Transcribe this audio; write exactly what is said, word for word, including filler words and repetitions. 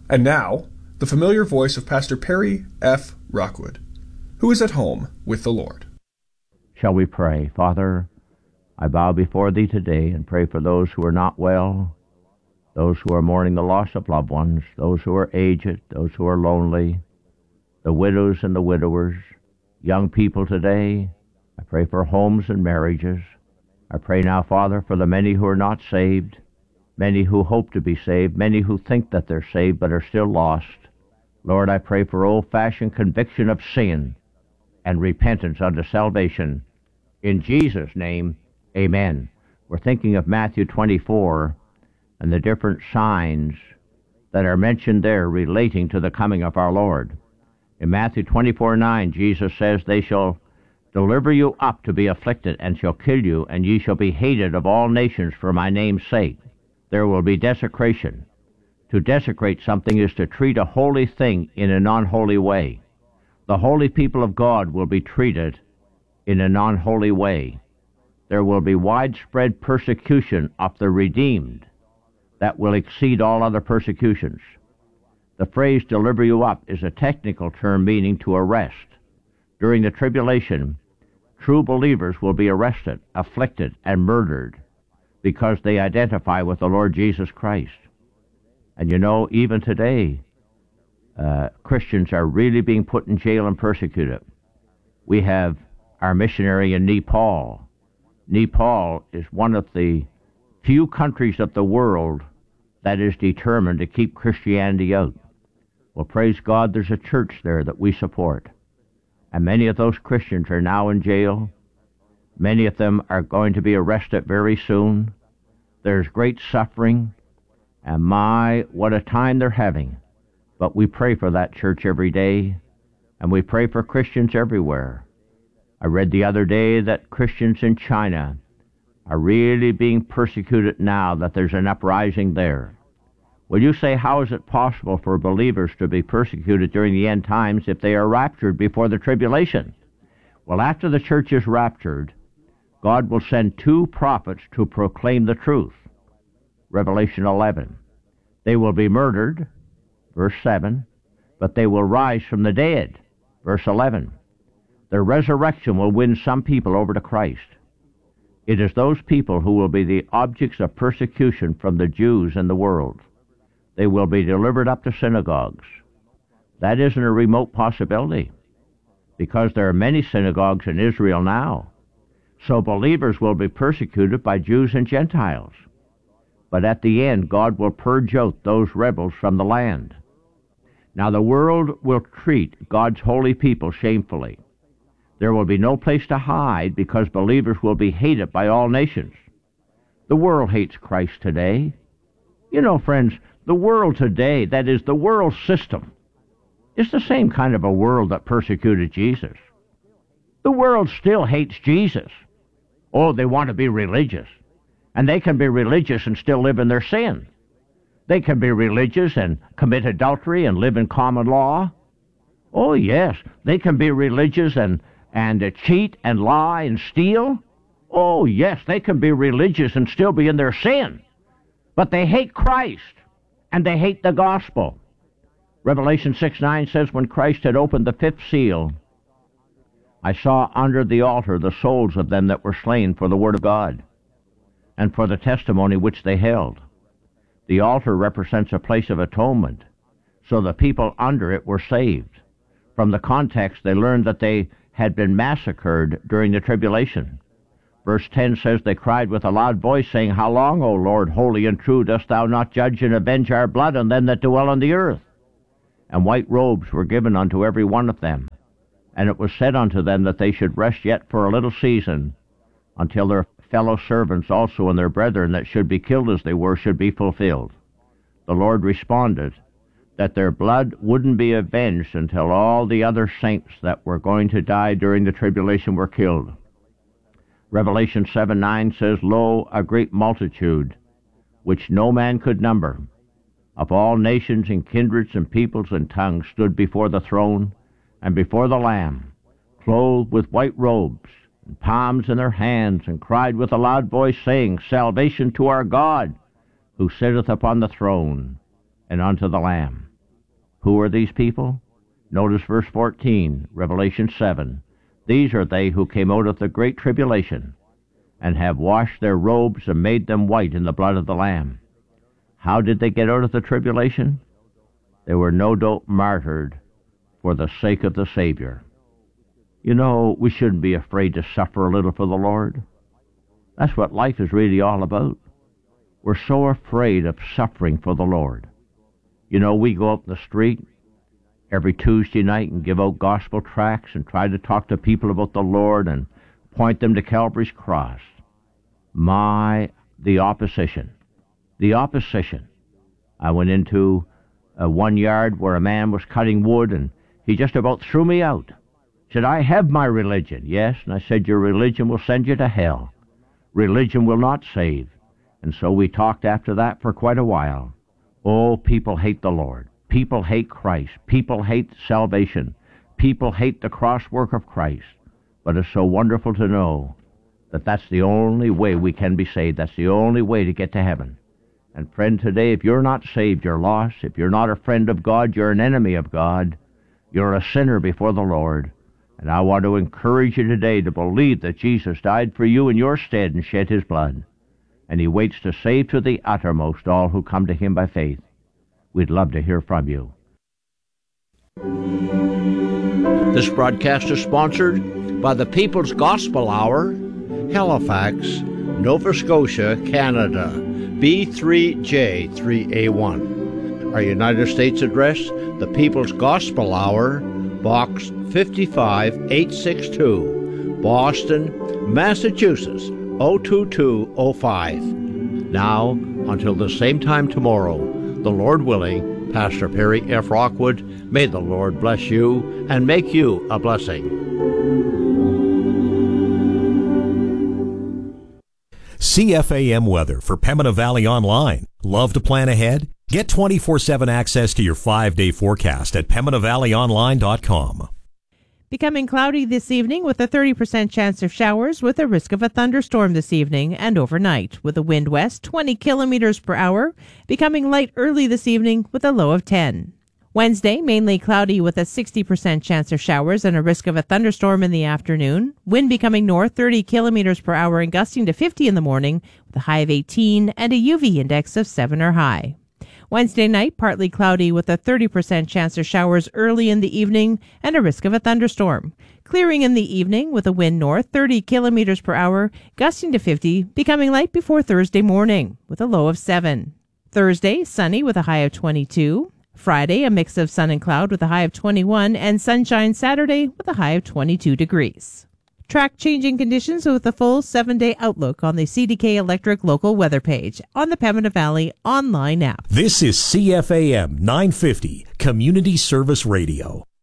And now, the familiar voice of Pastor Perry F. Rockwood, who is at home with the Lord. Shall we pray? Father, I bow before Thee today and pray for those who are not well, those who are mourning the loss of loved ones, those who are aged, those who are lonely, the widows and the widowers, young people today. I pray for homes and marriages. I pray now, Father, for the many who are not saved, many who hope to be saved, many who think that they're saved but are still lost. Lord, I pray for old-fashioned conviction of sin and repentance unto salvation. In Jesus' name, amen. We're thinking of Matthew twenty-four and the different signs that are mentioned there relating to the coming of our Lord. In Matthew twenty-four nine, Jesus says, They shall deliver you up to be afflicted, and shall kill you, and ye shall be hated of all nations for my name's sake. There will be desecration. To desecrate something is to treat a holy thing in a non-holy way. The holy people of God will be treated in a non-holy way. There will be widespread persecution of the redeemed that will exceed all other persecutions. The phrase deliver you up is a technical term meaning to arrest. During the tribulation, true believers will be arrested, afflicted, and murdered because they identify with the Lord Jesus Christ. And you know, even today, uh, Christians are really being put in jail and persecuted. We have our missionary in Nepal. Nepal is one of the few countries of the world that is determined to keep Christianity out. Well, praise God, there's a church there that we support. And many of those Christians are now in jail. Many of them are going to be arrested very soon. There's great suffering. And my, what a time they're having. But we pray for that church every day. And we pray for Christians everywhere. I read the other day that Christians in China are really being persecuted now, that there's an uprising there. Well, you say, how is it possible for believers to be persecuted during the end times if they are raptured before the tribulation? Well, after the church is raptured, God will send two prophets to proclaim the truth. Revelation eleven. They will be murdered, verse seven, but they will rise from the dead, verse eleven. Their resurrection will win some people over to Christ. It is those people who will be the objects of persecution from the Jews in the world. They will be delivered up to synagogues. That isn't a remote possibility, because there are many synagogues in Israel now. So believers will be persecuted by Jews and Gentiles. But at the end, God will purge out those rebels from the land. Now the world will treat God's holy people shamefully. There will be no place to hide because believers will be hated by all nations. The world hates Christ today. You know, friends, the world today, that is the world system, is the same kind of a world that persecuted Jesus. The world still hates Jesus. Oh, they want to be religious. And they can be religious and still live in their sin. They can be religious and commit adultery and live in common law. Oh, yes, they can be religious and, and uh, cheat and lie and steal. Oh, yes, they can be religious and still be in their sin. But they hate Christ, and they hate the gospel. Revelation six nine says, when Christ had opened the fifth seal, I saw under the altar the souls of them that were slain for the word of God, and for the testimony which they held. The altar represents a place of atonement, so the people under it were saved. From the context, they learned that they had been massacred during the tribulation. Verse ten says, they cried with a loud voice, saying, How long, O Lord, holy and true, dost thou not judge and avenge our blood on them that dwell on the earth? And white robes were given unto every one of them. And it was said unto them that they should rest yet for a little season, until their fellow servants also and their brethren that should be killed as they were should be fulfilled. The Lord responded that their blood wouldn't be avenged until all the other saints that were going to die during the tribulation were killed. Revelation seven nine says, Lo, a great multitude, which no man could number, of all nations and kindreds and peoples and tongues, stood before the throne and before the Lamb, clothed with white robes, and palms in their hands, and cried with a loud voice, saying, Salvation to our God, who sitteth upon the throne, and unto the Lamb. Who are these people? Notice verse fourteen, Revelation seven. These are they who came out of the great tribulation, and have washed their robes and made them white in the blood of the Lamb. How did they get out of the tribulation? They were no doubt martyred for the sake of the Savior. You know, we shouldn't be afraid to suffer a little for the Lord. That's what life is really all about. We're so afraid of suffering for the Lord. You know, we go out in the street every Tuesday night and give out gospel tracts and try to talk to people about the Lord and point them to Calvary's cross. My, the opposition. The opposition. I went into uh, one yard where a man was cutting wood, and he just about threw me out. Said, I have my religion. Yes, and I said, your religion will send you to hell. Religion will not save. And so we talked after that for quite a while. Oh, people hate the Lord. People hate Christ. People hate salvation. People hate the cross work of Christ. But it's so wonderful to know that that's the only way we can be saved. That's the only way to get to heaven. And friend, today, if you're not saved, you're lost. If you're not a friend of God, you're an enemy of God. You're a sinner before the Lord. And I want to encourage you today to believe that Jesus died for you in your stead and shed his blood. And he waits to save to the uttermost all who come to him by faith. We'd love to hear from you. This broadcast is sponsored by the People's Gospel Hour, Halifax, Nova Scotia, Canada, B three J three A one. Our United States address, the People's Gospel Hour, Box fifty-five eight sixty-two, Boston, Massachusetts, oh two two oh five. Now, until the same time tomorrow, the Lord willing, Pastor Perry F. Rockwood, may the Lord bless you and make you a blessing. C F A M weather for Pembina Valley Online. Love to plan ahead? Get twenty-four seven access to your five-day forecast at pembina valley online dot com. Becoming cloudy this evening with a thirty percent chance of showers with a risk of a thunderstorm this evening and overnight with a wind west twenty kilometers per hour. Becoming light early this evening with a low of ten. Wednesday, mainly cloudy with a sixty percent chance of showers and a risk of a thunderstorm in the afternoon. Wind becoming north thirty kilometers per hour and gusting to fifty in the morning with a high of eighteen and a U V index of seven or high. Wednesday night, partly cloudy with a thirty percent chance of showers early in the evening and a risk of a thunderstorm. Clearing in the evening with a wind north thirty kilometers per hour, gusting to fifty, becoming light before Thursday morning with a low of seven. Thursday, sunny with a high of twenty-two. Friday, a mix of sun and cloud with a high of twenty-one, and sunshine Saturday with a high of twenty-two degrees. Track changing conditions with a full seven-day outlook on the C D K Electric local weather page on the Pembina Valley online app. This is C F A M nine fifty, Community Service Radio.